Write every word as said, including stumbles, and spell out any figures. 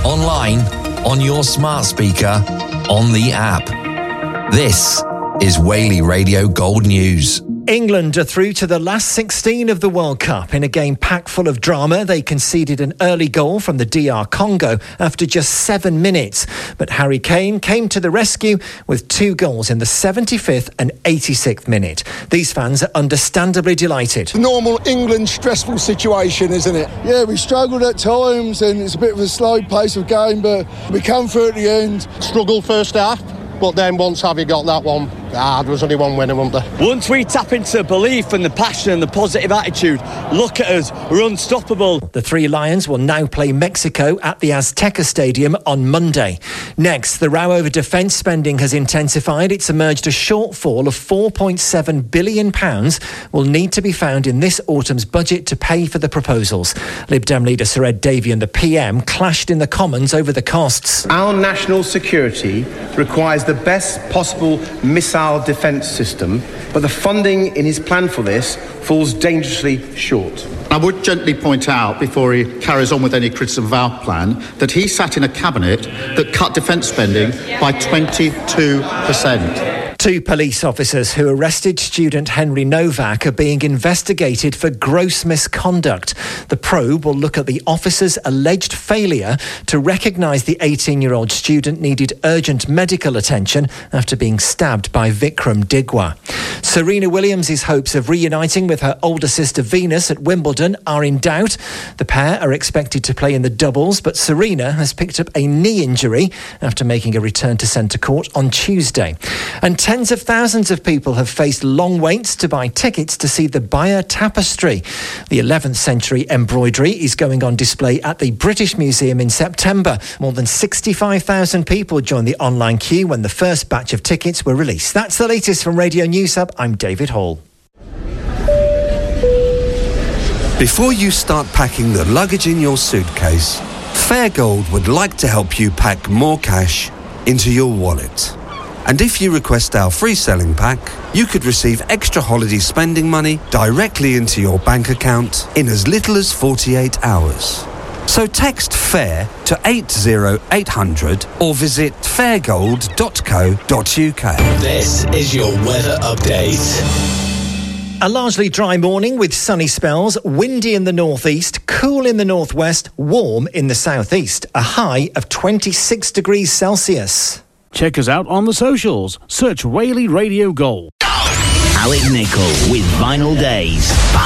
online, on your smart speaker, on the app. This is Whaley Radio Gold News. England are through to the last sixteen of the World Cup. In a game packed full of drama, they conceded an early goal from the D R Congo after just seven minutes. But Harry Kane came to the rescue with two goals in the seventy-fifth and eighty-sixth minute. These fans are understandably delighted. Normal England stressful situation, isn't it? Yeah, we struggled at times and it's a bit of a slow pace of game, but we come through at the end. Struggled first half, but then once Harvey got that one, ah, there was only one winner, wasn't there? Once we tap into belief and the passion and the positive attitude, look at us, we're unstoppable. The Three Lions will now play Mexico at the Azteca Stadium on Monday. Next, the row over defence spending has intensified. It's emerged a shortfall of four point seven billion pounds will need to be found in this autumn's budget to pay for the proposals. Lib Dem leader Sir Ed Davey and the P M clashed in the Commons over the costs. Our national security requires the best possible missile defence system, but the funding in his plan for this falls dangerously short. I would gently point out, before he carries on with any criticism of our plan, that he sat in a cabinet that cut defence spending by twenty-two percent. Two police officers who arrested student Henry Novak are being investigated for gross misconduct. The probe will look at the officers' alleged failure to recognise the eighteen-year-old student needed urgent medical attention after being stabbed by Vikram Digwa. Serena Williams' hopes of reuniting with her older sister Venus at Wimbledon are in doubt. The pair are expected to play in the doubles, but Serena has picked up a knee injury after making a return to centre court on Tuesday. And tens of thousands of people have faced long waits to buy tickets to see the Bayer Tapestry. The eleventh century embroidery is going on display at the British Museum in September. More than sixty-five thousand people joined the online queue when the first batch of tickets were released. That's the latest from Radio News Hub. I'm David Hall. Before you start packing the luggage in your suitcase, Fairgold would like to help you pack more cash into your wallet. And if you request our free selling pack, you could receive extra holiday spending money directly into your bank account in as little as forty-eight hours. So text FAIR to eight zero eight hundred or visit fairgold dot co dot uk. This is your weather update. A largely dry morning with sunny spells, windy in the northeast, cool in the northwest, warm in the southeast. A high of twenty-six degrees Celsius. Check us out on the socials. Search Whaley Radio Gold. Alec Nichol with Vinyl Days.